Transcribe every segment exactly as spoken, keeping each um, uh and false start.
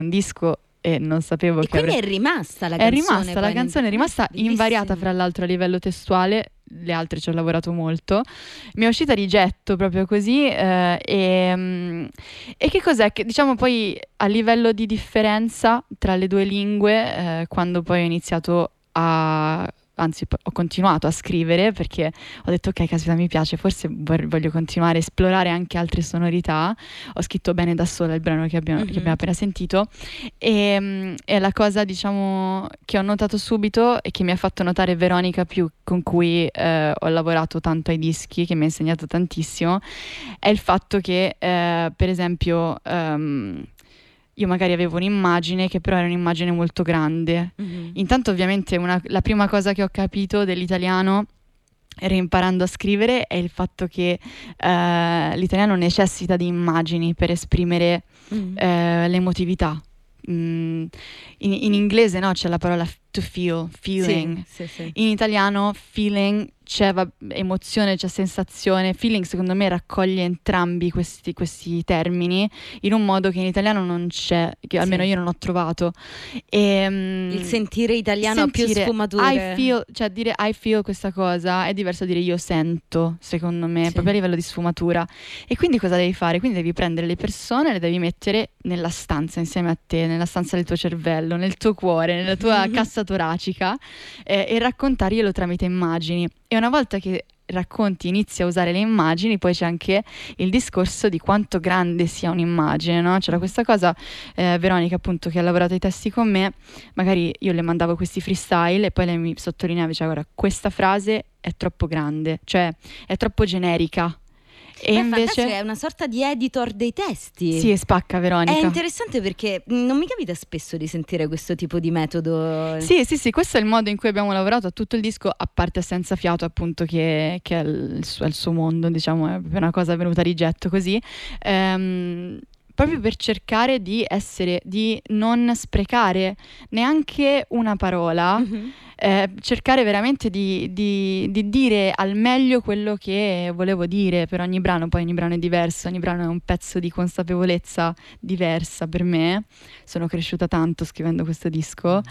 un disco e non sapevo e che quindi avrebbe... è rimasta la è canzone rimasta la canzone è rimasta bellissimo. invariata, fra l'altro, a livello testuale. Le altre ci ho lavorato molto. Mi è uscita di getto proprio così, eh, e, mm, e che cos'è che, diciamo, poi a livello di differenza tra le due lingue, eh, quando poi ho iniziato a anzi po- ho continuato a scrivere, perché ho detto ok, caspita, mi piace, forse vor- voglio continuare a esplorare anche altre sonorità. Ho scritto Bene da sola, il brano che abbiamo, che Mhm. abbiamo appena sentito, e, mm, e la cosa, diciamo, che ho notato subito e che mi ha fatto notare Veronica Più, con cui eh, ho lavorato tanto ai dischi, che mi ha insegnato tantissimo, è il fatto che, eh, per esempio, ehm, io magari avevo un'immagine che però era un'immagine molto grande. Mhm. Intanto, ovviamente, una- la prima cosa che ho capito dell'italiano, reimparando a scrivere, è il fatto che eh, l'italiano necessita di immagini per esprimere Mhm. eh, l'emotività. Mm, in, in inglese, no, c'è la parola f- to feel, feeling. Sì, sì, sì. In italiano feeling c'è va- emozione, c'è sensazione. Feeling, secondo me, raccoglie entrambi questi, questi termini in un modo che in italiano non c'è, che almeno Sì. io non ho trovato. E, mm, Il sentire italiano ha più sentire sfumature. I feel, cioè dire I feel questa cosa è diverso da dire io sento, secondo me, Sì. proprio a livello di sfumatura. E quindi cosa devi fare? Quindi devi prendere le persone, le devi mettere nella stanza insieme a te, nella stanza del tuo cervello, nel tuo cuore, nella tua cassa toracica, eh, e raccontarglielo tramite immagini. E una volta che racconti, inizi a usare le immagini, poi c'è anche il discorso di quanto grande sia un'immagine, no? C'era questa cosa, eh, Veronica, appunto, che ha lavorato ai testi con me, magari io le mandavo questi freestyle e poi lei mi sottolineava, diceva, guarda, questa frase è troppo grande, cioè è troppo generica. E Beh, invece fantastico, è una sorta di editor dei testi. sì, e spacca, Veronica. È interessante perché non mi capita spesso di sentire questo tipo di metodo. Sì, sì, sì, questo è il modo in cui abbiamo lavorato a tutto il disco, a parte Senza Fiato, appunto, che, che è, il suo, è il suo mondo, diciamo, è proprio una cosa venuta di getto così. Ehm, proprio per cercare di essere, di non sprecare neanche una parola, Mhm. eh, cercare veramente di, di- di dire al meglio quello che volevo dire per ogni brano. Poi ogni brano è diverso, ogni brano è un pezzo di consapevolezza diversa per me. Sono cresciuta tanto scrivendo questo disco,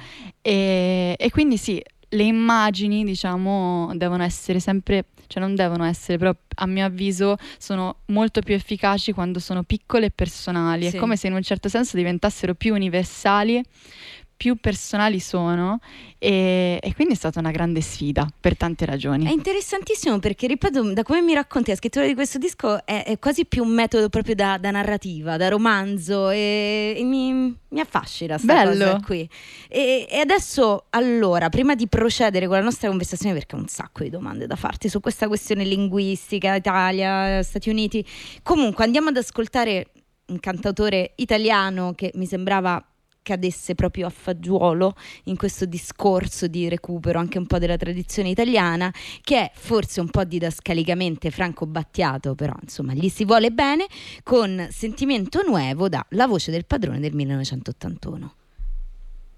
e, e quindi sì, le immagini, diciamo, devono essere sempre, cioè non devono essere, però a mio avviso sono molto più efficaci quando sono piccole e personali. Sì. È come se in un certo senso diventassero più universali, più personali sono, e, e quindi è stata una grande sfida per tante ragioni. È interessantissimo perché, ripeto, da come mi racconti, la scrittura di questo disco è, è quasi più un metodo proprio da, da narrativa, da romanzo, e, e mi, mi affascina sta Bello. cosa qui. E, e adesso, allora, prima di procedere con la nostra conversazione, perché ho un sacco di domande da farti su questa questione linguistica, Italia, Stati Uniti, comunque andiamo ad ascoltare un cantautore italiano che mi sembrava cadesse proprio a fagiolo in questo discorso di recupero anche un po' della tradizione italiana, che è forse un po' didascalicamente Franco Battiato, però insomma gli si vuole bene, con Sentimento Nuevo da La voce del padrone del millenovecentottantuno.